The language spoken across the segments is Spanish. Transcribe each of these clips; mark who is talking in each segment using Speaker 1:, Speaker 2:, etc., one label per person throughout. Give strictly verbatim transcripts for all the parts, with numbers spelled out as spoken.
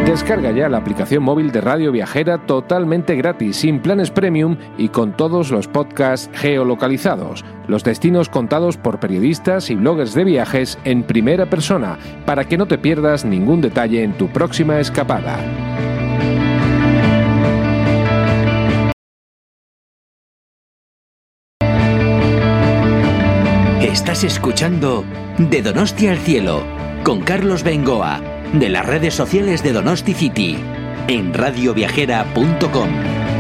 Speaker 1: Descarga ya la aplicación móvil de Radio Viajera totalmente gratis, sin planes premium y con todos los podcasts geolocalizados, los destinos contados por periodistas y bloggers de viajes en primera persona, para que no te pierdas ningún detalle en tu próxima escapada.
Speaker 2: Estás escuchando De Donosti al Cielo, con Carlos Bengoa, de las redes sociales de Donosti City, en radio viajera punto com.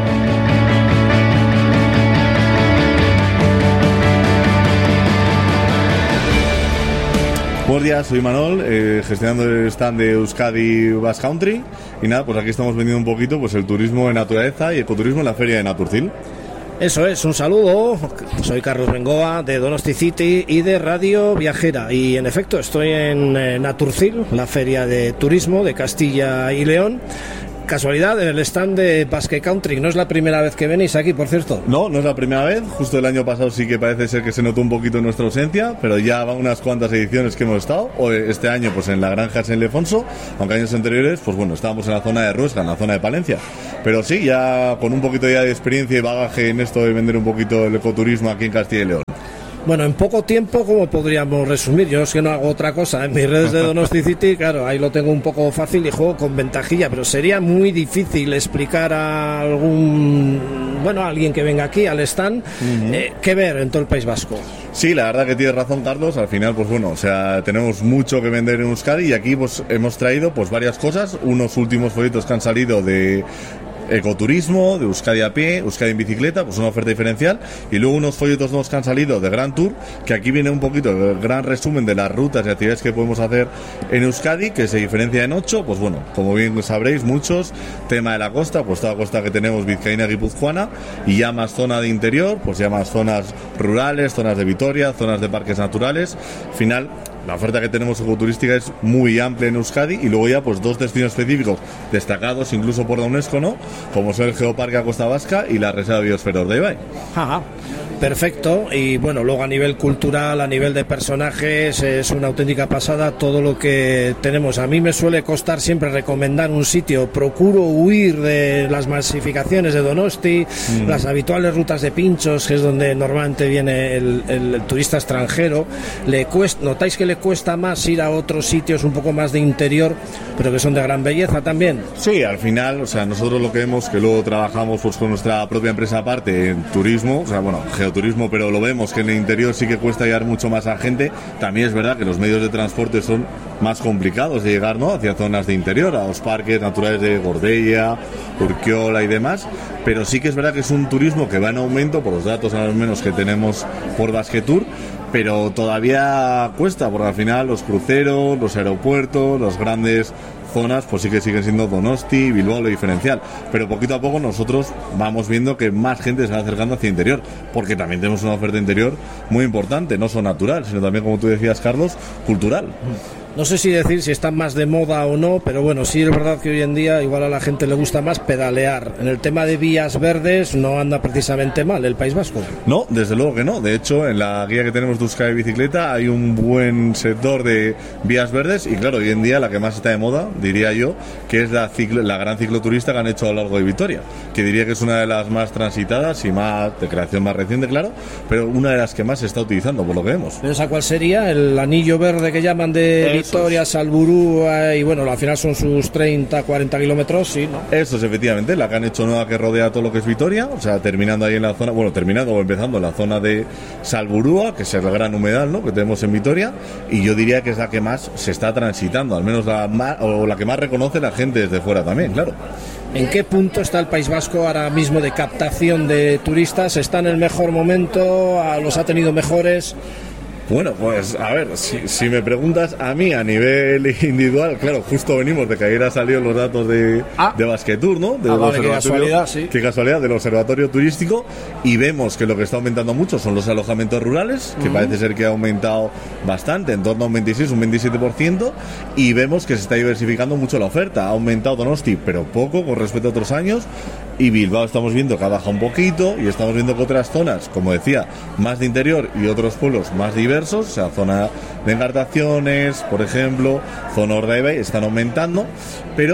Speaker 3: Buenos días, soy Manol, eh, gestionando el stand de Euskadi Basque Country. Y nada, pues aquí estamos vendiendo un poquito pues el turismo de naturaleza y ecoturismo en la feria de Naturcil.
Speaker 4: Eso es, un saludo, soy Carlos Bengoa de Donosti City y de Radio Viajera, y en efecto estoy en eh, Naturcil, la feria de turismo de Castilla y León. Casualidad, en el stand de Basque Country. No es la primera vez que venís aquí, por cierto.
Speaker 3: No, no es la primera vez. Justo el año pasado sí que parece ser que se notó un poquito nuestra ausencia, pero ya van unas cuantas ediciones que hemos estado. O este año pues en la granja San Ildefonso, aunque años anteriores pues bueno, estábamos en la zona de Ruesga, en la zona de Palencia. Pero sí, ya con un poquito ya de experiencia y bagaje en esto de vender un poquito el ecoturismo aquí en Castilla y León.
Speaker 4: Bueno, en poco tiempo, ¿cómo podríamos resumir? Yo es que no hago otra cosa. En mis redes de Donosti City, claro, ahí lo tengo un poco fácil y juego con ventajilla, pero sería muy difícil explicar a algún, bueno, a alguien que venga aquí al stand, uh-huh. eh, qué ver en todo el País Vasco.
Speaker 3: Sí, la verdad que tienes razón, Carlos. Al final, pues bueno, o sea, tenemos mucho que vender en Euskadi y aquí pues hemos traído pues varias cosas, unos últimos folletos que han salido de ecoturismo, de Euskadi a pie, Euskadi en bicicleta, pues una oferta diferencial, y luego unos folletos nuevos que han salido de Grand Tour, que aquí viene un poquito el gran resumen de las rutas y actividades que podemos hacer en Euskadi, que se diferencia en ocho, pues bueno, como bien sabréis muchos, tema de la costa, pues toda la costa que tenemos vizcaína y guipuzcoana, y ya más zona de interior, pues ya más zonas rurales, zonas de Vitoria, zonas de parques naturales. Al final, la oferta que tenemos ecoturística es muy amplia en Euskadi, y luego ya pues dos destinos específicos destacados incluso por la UNESCO, ¿no? Como son el Geoparque a Costa Vasca y la Reserva de Biosfera Urdaibai.
Speaker 4: Ajá. Perfecto, y bueno, luego a nivel cultural, a nivel de personajes, es una auténtica pasada todo lo que tenemos. A mí me suele costar siempre recomendar un sitio, procuro huir de las masificaciones de Donosti, mm. las habituales rutas de pinchos, que es donde normalmente viene el, el, el turista extranjero. Le cuesta, ¿notáis que le cuesta más ir a otros sitios un poco más de interior, pero que son de gran belleza también?
Speaker 3: Sí, al final, o sea, nosotros lo que vemos, que luego trabajamos pues con nuestra propia empresa aparte en turismo, o sea, bueno, turismo, pero lo vemos que en el interior sí que cuesta llegar mucho más a gente. También es verdad que los medios de transporte son más complicados de llegar, ¿no?, hacia zonas de interior, a los parques naturales de Gordeia, Urquiola y demás, pero sí que es verdad que es un turismo que va en aumento por los datos al menos que tenemos por Basque Tour, pero todavía cuesta, porque al final los cruceros, los aeropuertos, los grandes zonas pues sí que siguen siendo Donosti, Bilbao lo diferencial, pero poquito a poco nosotros vamos viendo que más gente se va acercando hacia interior, porque también tenemos una oferta interior muy importante, no solo natural, sino también, como tú decías, Carlos, cultural.
Speaker 4: No sé si decir si están más de moda o no, pero bueno, sí es verdad que hoy en día igual a la gente le gusta más pedalear. En el tema de vías verdes no anda precisamente mal el País Vasco.
Speaker 3: No, desde luego que no. De hecho, en la guía que tenemos de Euskadi Bicicleta hay un buen sector de vías verdes, y claro, hoy en día la que más está de moda, diría yo, que es la, ciclo, la gran cicloturista que han hecho a lo largo de Vitoria, que diría que es una de las más transitadas y más de creación más reciente, claro, pero una de las que más se está utilizando, por lo que vemos.
Speaker 4: ¿Esa cuál sería? ¿El anillo verde que llaman de Vitoria, Salburúa, y bueno, al final son sus treinta, cuarenta kilómetros, sí, ¿no?
Speaker 3: Eso es efectivamente, la que han hecho nueva que rodea todo lo que es Vitoria, o sea, terminando ahí en la zona, bueno, terminando o empezando en la zona de Salburúa, que es el gran humedal, ¿no?, que tenemos en Vitoria, y yo diría que es la que más se está transitando, al menos la más, o la que más reconoce la gente desde fuera también, claro.
Speaker 4: ¿En qué punto está el País Vasco ahora mismo de captación de turistas? ¿Está en el mejor momento? ¿Los ha tenido mejores?
Speaker 3: Bueno, pues a ver, si, si me preguntas a mí a nivel individual, claro, justo venimos de que ayer han salido los datos de, ah. de Basque Tour, ¿no? De
Speaker 4: ah, vale, qué casualidad, sí.
Speaker 3: Qué casualidad, del observatorio turístico, y vemos que lo que está aumentando mucho son los alojamientos rurales, que uh-huh. parece ser que ha aumentado bastante, en torno a un veintiséis, un veintisiete por ciento, y vemos que se está diversificando mucho la oferta. Ha aumentado Donosti, pero poco con respecto a otros años, y Bilbao estamos viendo que ha bajado un poquito, y estamos viendo que otras zonas, como decía, más de interior y otros pueblos más diversos, o sea, zona de Encartaciones, por ejemplo, zona Urdaibai, están aumentando, pero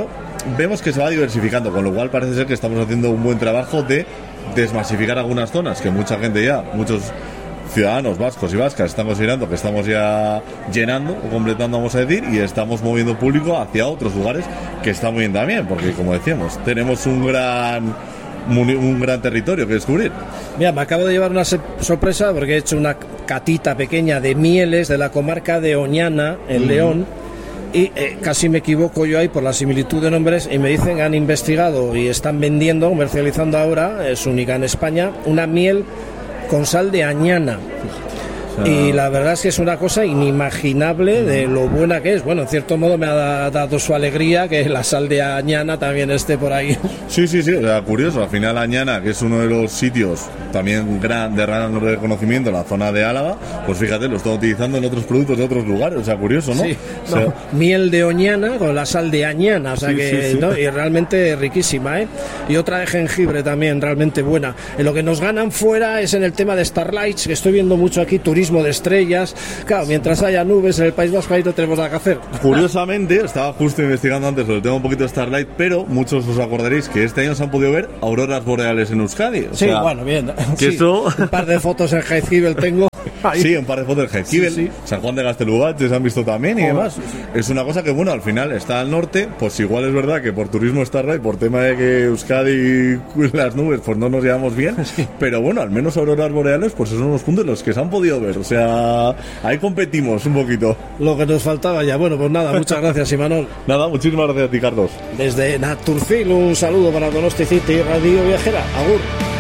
Speaker 3: vemos que se va diversificando, con lo cual parece ser que estamos haciendo un buen trabajo de desmasificar algunas zonas, que mucha gente ya, muchos ciudadanos vascos y vascas están considerando que estamos ya llenando o completando, vamos a decir, y estamos moviendo público hacia otros lugares que está muy bien también, porque como decíamos, tenemos un gran un gran territorio que descubrir.
Speaker 4: Mira, me acabo de llevar una sorpresa porque he hecho una catita pequeña de mieles de la comarca de Oñana, en mm. León, y eh, casi me equivoco yo ahí por la similitud de nombres, y me dicen que han investigado y están vendiendo, comercializando ahora, es única en España, una miel con sal de añana. Y la verdad es que es una cosa inimaginable de lo buena que es. Bueno, en cierto modo me ha dado su alegría que la sal de Añana también esté por ahí.
Speaker 3: Sí, sí, sí, o sea, curioso. Al final Añana, que es uno de los sitios también gran, de gran reconocimiento en la zona de Álava, pues fíjate, lo están utilizando en otros productos de otros lugares. O sea, curioso, ¿no?
Speaker 4: Sí,
Speaker 3: o sea,
Speaker 4: no, miel de Oñana con la sal de Añana, o sea sí, que, sí, sí. ¿no? Y realmente riquísima, ¿eh? Y otra de jengibre también, realmente buena. En lo que nos ganan fuera es en el tema de Starlights, que estoy viendo mucho aquí, turismo de estrellas. Claro, mientras haya nubes en el País Vasco ahí no tenemos nada que hacer.
Speaker 3: Curiosamente, estaba justo investigando antes sobre el tema un poquito de Starlight, pero muchos os acordaréis que este año se han podido ver auroras boreales en Euskadi. O
Speaker 4: sí,
Speaker 3: sea,
Speaker 4: bueno, bien.
Speaker 3: Que
Speaker 4: sí,
Speaker 3: eso...
Speaker 4: un par de fotos en Jaizkibel tengo. Ahí.
Speaker 3: Sí, un par de fotos en Jaizkibel, sí, sí. San Juan de Gaztelugat se han visto también y oh, demás. Sí, sí. Es una cosa que, bueno, al final está al norte, pues igual es verdad que por turismo Starlight, por tema de que Euskadi y las nubes, pues no nos llevamos bien, sí. Pero bueno, al menos auroras boreales, pues esos son los puntos en los que se han podido ver. O sea, ahí competimos un poquito.
Speaker 4: Lo que nos faltaba ya. Bueno, pues nada, muchas gracias, Imanol.
Speaker 3: Nada, muchísimas gracias a ti, Carlos.
Speaker 4: Desde Naturfil, un saludo para Donosti City, Radio Viajera. Agur.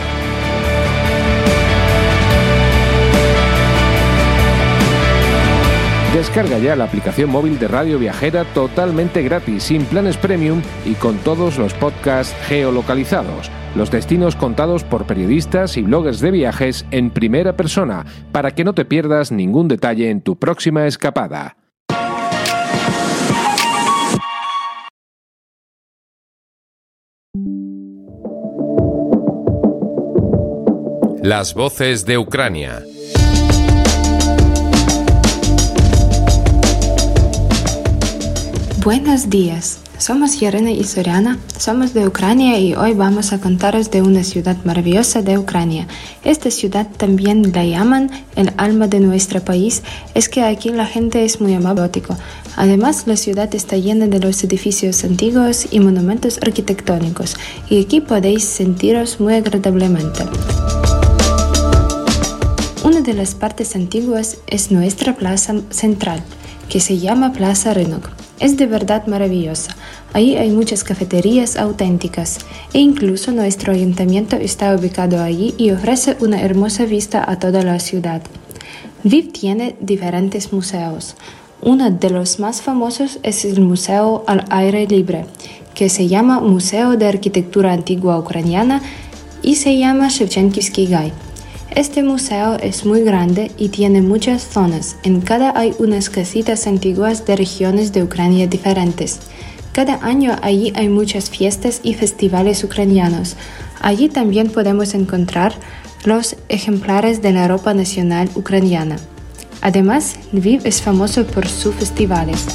Speaker 1: Descarga ya la aplicación móvil de Radio Viajera totalmente gratis, sin planes premium y con todos los podcasts geolocalizados. Los destinos contados por periodistas y bloggers de viajes en primera persona, para que no te pierdas ningún detalle en tu próxima escapada.
Speaker 5: Las voces de Ucrania.
Speaker 6: Buenos días, somos Yarina y Soriana, somos de Ucrania y hoy vamos a contaros de una ciudad maravillosa de Ucrania. Esta ciudad también la llaman el alma de nuestro país, es que aquí la gente es muy amable. Además, la ciudad está llena de los edificios antiguos y monumentos arquitectónicos y aquí podéis sentiros muy agradablemente. Una de las partes antiguas es nuestra plaza central, que se llama Plaza Rynok. Es de verdad maravillosa. Ahí hay muchas cafeterías auténticas e incluso nuestro ayuntamiento está ubicado allí y ofrece una hermosa vista a toda la ciudad. Lviv tiene diferentes museos. Uno de los más famosos es el Museo al Aire Libre, que se llama Museo de Arquitectura Antigua Ucraniana y se llama Shevchenkivsky Gay. Este museo es muy grande y tiene muchas zonas. En cada hay unas casitas antiguas de regiones de Ucrania diferentes. Cada año allí hay muchas fiestas y festivales ucranianos. Allí también podemos encontrar los ejemplares de la ropa nacional ucraniana. Además, Lviv es famoso por sus festivales.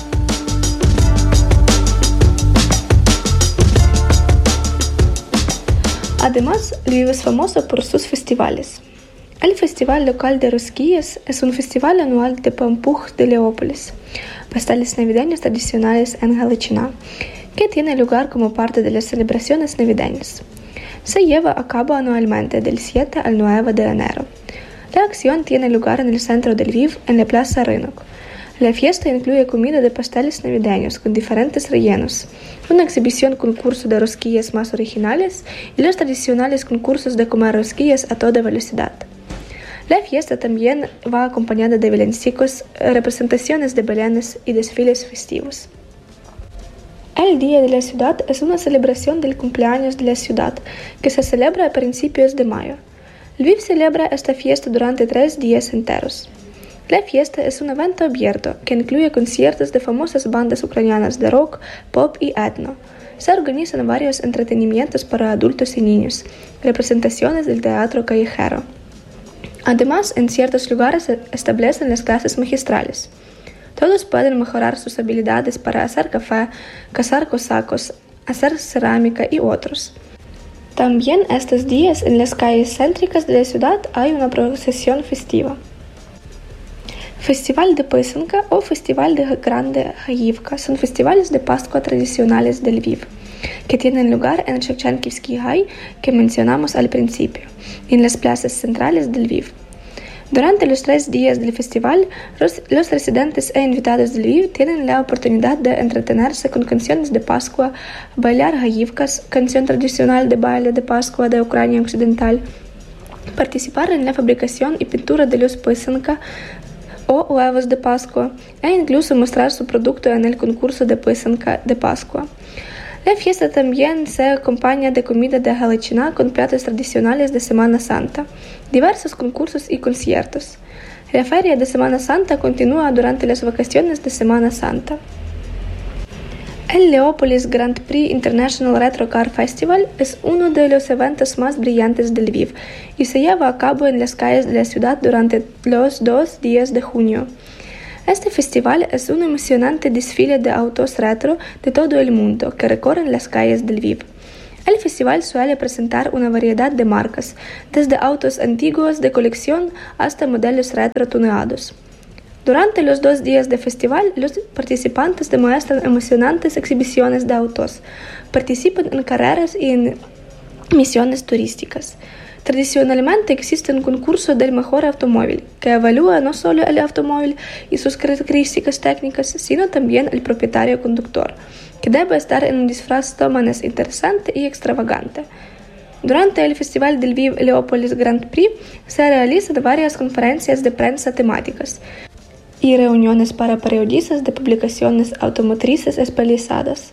Speaker 7: Además, Lviv es famoso por sus festivales. El Festival Local de Rosquillas es un festival anual de Pampuj de Leópolis, pasteles navideños tradicionales en Галичина, que tiene lugar como parte de las celebraciones navideñas. Se lleva a cabo anualmente del siete al nueve de enero. La acción tiene lugar en el centro de Lviv, en la Plaza Rynok. La fiesta incluye comida de pasteles navideños con diferentes rellenos, una exhibición concurso de rosquillas más originales y los tradicionales concursos de comer rosquillas a toda velocidad. La fiesta también va acompañada de villancicos, representaciones de belenes y desfiles festivos. El Día de la Ciudad es una celebración del cumpleaños de la ciudad que se celebra a principios de mayo. Lviv celebra esta fiesta durante tres días enteros. La fiesta es un evento abierto que incluye conciertos de famosas bandas ucranianas de rock, pop y etno. Se organizan varios entretenimientos para adultos y niños, representaciones del teatro callejero. Además, en ciertos lugares se establecen las clases magistrales. Todos pueden mejorar sus habilidades para hacer café, cazar cosacos, hacer cerámica y otros. También estos días en las calles céntricas de la ciudad hay una procesión festiva. Festival de Писанка o Festival de Grande Гаївка son festivales de Pascua tradicionales de Lviv, que tienen lugar en Shevchenkivsky Gay, que mencionamos al principio, y en las plazas centrales de Lviv. Durante los tres días del festival, los, los residentes e invitados de Lviv tienen la oportunidad de entretenerse con canciones de Pascua, bailar Гаївkas, canción tradicional de baile de Pascua de Ucrania Occidental, participar en la fabricación y pintura de los Писанка o huevos de Pascua, e incluso mostrar su producto en el concurso de Писанка de Pascua. La fiesta también se acompaña de comida de Галичина con platos tradicionales de Semana Santa, diversos concursos y conciertos. La feria de Semana Santa continúa durante las vacaciones de Semana Santa. El Leopolis Grand Prix International Retro Car Festival es uno de los eventos más brillantes de Lviv y se lleva a cabo en las calles de la ciudad durante los dos días de junio. Este festival es un emocionante desfile de autos retro de todo el mundo que recorren las calles de Lviv. El festival suele presentar una variedad de marcas, desde autos antiguos de colección hasta modelos retro tuneados. Durante los dos días de festival, los participantes demuestran emocionantes exhibiciones de autos, participan en carreras y en misiones turísticas. Tradicionalmente existe un concurso del mejor automóvil, que evalúa no solo el automóvil y sus características técnicas, sino también el propietario conductor, que debe estar en un disfraz tomanes interesante y extravagante. Durante el Festival del Lviv Leopolis Grand Prix se realizan varias conferencias de prensa temáticas y reuniones para periodistas de publicaciones automotrices especializadas.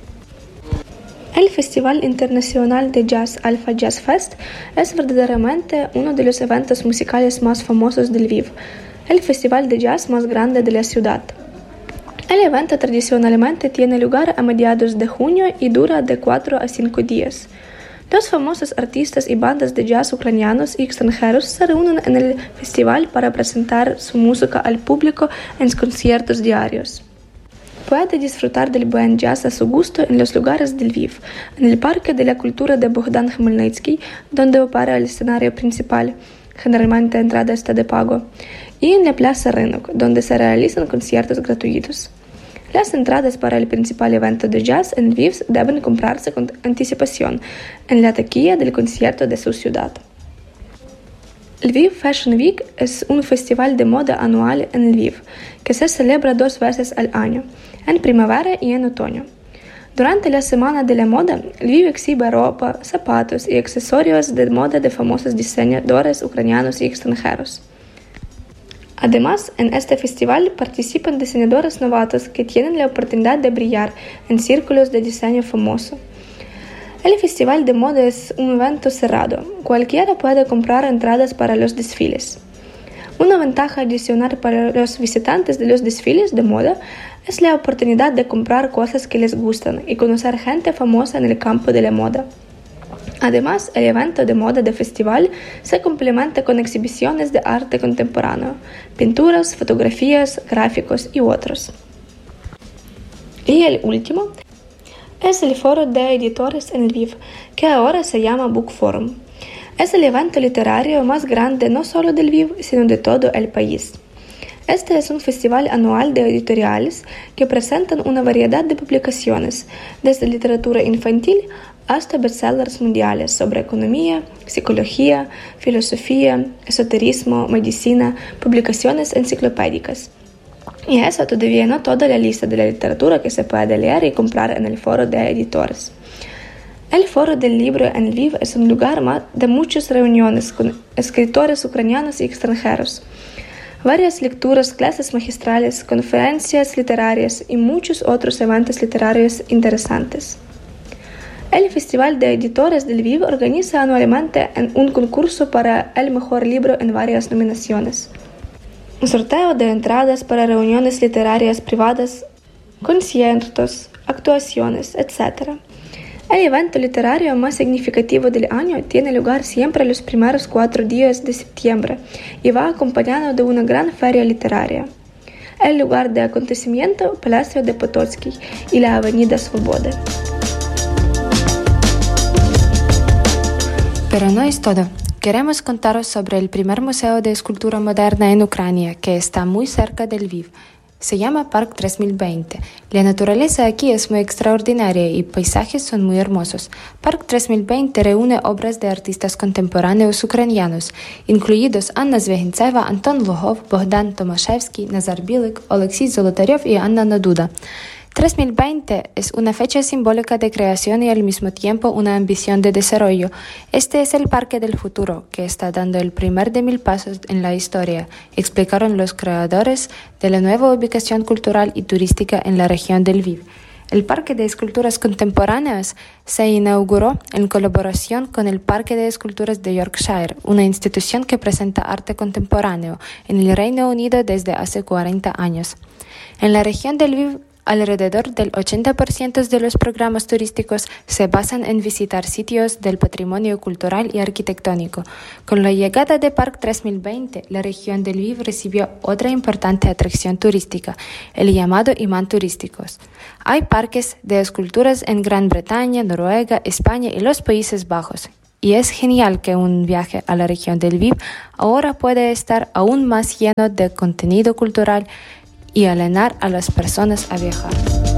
Speaker 7: El Festival Internacional de Jazz Alpha Jazz Fest es verdaderamente uno de los eventos musicales más famosos de Lviv, el festival de jazz más grande de la ciudad. El evento tradicionalmente tiene lugar a mediados de junio y dura de cuatro a cinco días. Los famosos artistas y bandas de jazz ucranianos y extranjeros se reúnen en el festival para presentar su música al público en conciertos diarios. Puede disfrutar del buen jazz a su gusto en los lugares de Lviv, en el Parque de la Cultura de Bogdan Khmelnytsky, donde opera el escenario principal, generalmente la entrada está de pago, y en la Plaza Rynok, donde se realizan conciertos gratuitos. Las entradas para el principal evento de jazz en Lviv deben comprarse con anticipación en la taquilla del concierto de su ciudad. Lviv Fashion Week es un festival de moda anual en Lviv, que se celebra dos veces al año, en primavera y en otoño. Durante la Semana de la Moda, Lviv exhibe ropa, zapatos y accesorios de moda de famosos diseñadores ucranianos y extranjeros. Además, en este festival participan diseñadores novatos que tienen la oportunidad de brillar en círculos de diseño famoso. El festival de moda es un evento cerrado. Cualquiera puede comprar entradas para los desfiles. Una ventaja adicional para los visitantes de los desfiles de moda es la oportunidad de comprar cosas que les gustan y conocer gente famosa en el campo de la moda. Además, el evento de moda de festival se complementa con exhibiciones de arte contemporáneo, pinturas, fotografías, gráficos y otros. Y el último es el Foro de Editores en Lviv, que ahora se llama Book Forum. Es el evento literario más grande no solo de Lviv, sino de todo el país. Este es un festival anual de editoriales que presentan una variedad de publicaciones, desde literatura infantil hasta bestsellers mundiales sobre economía, psicología, filosofía, esoterismo, medicina, publicaciones enciclopédicas. Y eso todavía no toda la lista de la literatura que se puede leer y comprar en el Foro de Editores. El Foro del Libro en Lviv es un lugar de muchas reuniones con escritores ucranianos y extranjeros, varias lecturas, clases magistrales, conferencias literarias y muchos otros eventos literarios interesantes. El Festival de Editores de Lviv organiza anualmente un concurso para el mejor libro en varias nominaciones, un sorteo de entradas para reuniones literarias privadas, conciertos, actuaciones, etcétera. El evento literario más significativo del año tiene lugar siempre los primeros cuatro días de septiembre y va acompañado de una gran feria literaria. El lugar de acontecimiento, Palacio de Potocki y la Avenida Svoboda.
Speaker 6: Pero no es todo. Queremos contaros sobre el primer museo de escultura moderna en Ucrania, que está muy cerca de Lviv. Se llama Park tres mil veinte. La naturaleza aquí es muy extraordinaria y paisajes son muy hermosos. Park tres mil veinte reúne obras de artistas contemporáneos ucranianos, incluidos Anna Zvehintseva, Anton Logov, Bogdan Tomaszewski, Nazar Bilik, Alexei Zolotaryov y Anna Naduda. tres mil veinte es una fecha simbólica de creación y al mismo tiempo una ambición de desarrollo. Este es el parque del futuro, que está dando el primer de mil pasos en la historia, explicaron los creadores de la nueva ubicación cultural y turística en la región de Lviv. El Parque de Esculturas Contemporáneas se inauguró en colaboración con el Parque de Esculturas de Yorkshire, una institución que presenta arte contemporáneo en el Reino Unido desde hace cuarenta años. En la región de Lviv, alrededor del ochenta por ciento de los programas turísticos se basan en visitar sitios del patrimonio cultural y arquitectónico. Con la llegada de Park tres mil veinte, la región de Lviv recibió otra importante atracción turística, el llamado imán turísticos. Hay parques de esculturas en Gran Bretaña, Noruega, España y los Países Bajos. Y es genial que un viaje a la región de Lviv ahora puede estar aún más lleno de contenido cultural y alenar a las personas a viajar.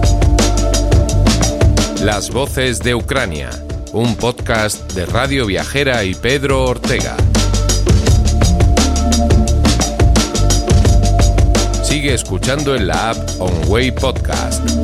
Speaker 5: Las voces de Ucrania, un podcast de Radio Viajera y Pedro Ortega. Sigue escuchando en la app OnWay Podcast.